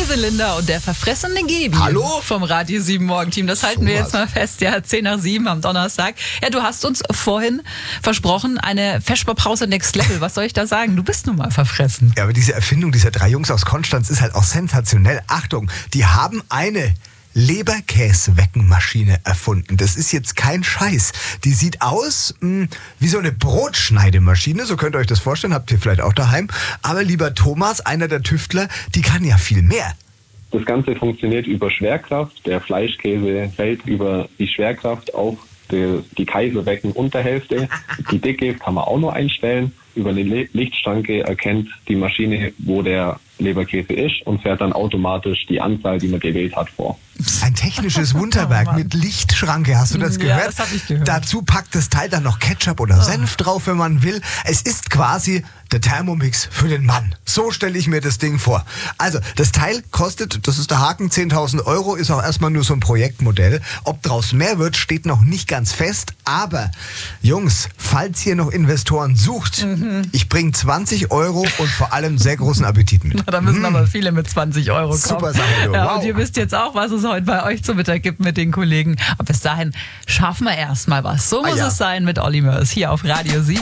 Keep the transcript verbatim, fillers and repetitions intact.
Suse Linder und der verfressene Gebi. Hallo? Vom Radio sieben Morgenteam. Das halten So wir jetzt was. mal fest. Ja, zehn nach sieben am Donnerstag. Ja, du hast uns vorhin versprochen, eine Feschbarpause Next Level. Was soll ich da sagen? Du bist nun mal verfressen. Ja, aber diese Erfindung dieser drei Jungs aus Konstanz ist halt auch sensationell. Achtung, die haben eine Leberkäseweckenmaschine erfunden. Das ist jetzt kein Scheiß. Die sieht aus mh, wie so eine Brotschneidemaschine, so könnt ihr euch das vorstellen, habt ihr vielleicht auch daheim. Aber lieber Thomas, einer der Tüftler, die kann ja viel mehr. Das Ganze funktioniert über Schwerkraft. Der Fleischkäse fällt über die Schwerkraft auf die, die Kaiserbecken-Unterhälfte. Die Dicke kann man auch noch einstellen. Über eine Le- Lichtschranke erkennt die Maschine, wo der Leberkäse ist und fährt dann automatisch die Anzahl, die man gewählt hat, vor. Ein technisches Wunderwerk Oh Mann. mit Lichtschranke, hast du das Ja, gehört? das hab ich gehört. Dazu packt das Teil dann noch Ketchup oder Senf drauf, wenn man will. Es ist quasi der Thermomix für den Mann. So stelle ich mir das Ding vor. Also, das Teil kostet, das ist der Haken, zehntausend Euro, ist auch erstmal nur so ein Projektmodell. Ob draus mehr wird, steht noch nicht ganz fest. Aber, Jungs, falls ihr noch Investoren sucht, Mhm. ich bringe zwanzig Euro und vor allem sehr großen Appetit mit. Da müssen aber viele mit zwanzig Euro kommen. Super Sache, du. Ja, Wow. und ihr wisst jetzt auch, was es heute bei euch zu Mittag gibt mit den Kollegen. Und bis dahin schaffen wir erstmal was. So Ah, muss ja. es sein mit Olli Mörs hier auf Radio sieben.